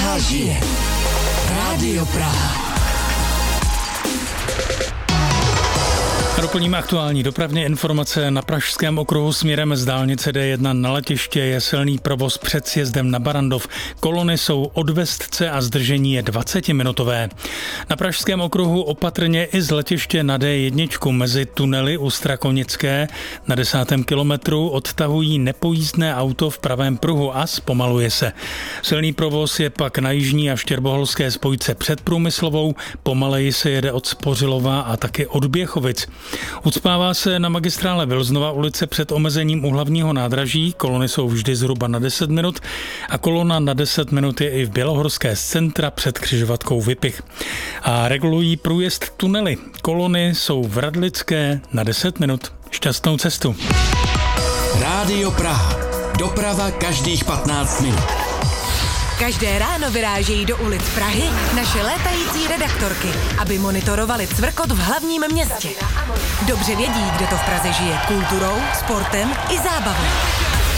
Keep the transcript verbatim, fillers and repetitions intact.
Praha žije. Rádio Praha. Doplníme aktuální dopravní informace. Na Pražském okruhu směrem z dálnice D jedna na letiště je silný provoz před sjezdem na Barrandov. Kolony jsou od Vestce a zdržení je dvacetiminutové. Na Pražském okruhu opatrně i z letiště na D jedna mezi tunely u Strakonické na desátém kilometru odtahují nepojízdné auto v pravém pruhu a zpomaluje se. Silný provoz je pak na jižní a štěrboholské spojce před Průmyslovou, pomaleji se jede od Spořilova a taky od Běchovic. Ucpává se na magistrále Vilznova ulice před omezením u hlavního nádraží, kolony jsou vždy zhruba na deset minut a kolona na deset minut je i v Bělohorské z centra před křižovatkou Vypich. A regulují průjezd tunely, kolony jsou v Radlické na deset minut. Šťastnou cestu. Rádio Praha. Doprava každých patnáct minut. Každé ráno vyrážejí do ulic Prahy naše létající redaktorky, aby monitorovali cvrkot v hlavním městě. Dobře vědí, kde to v Praze žije kulturou, sportem i zábavou.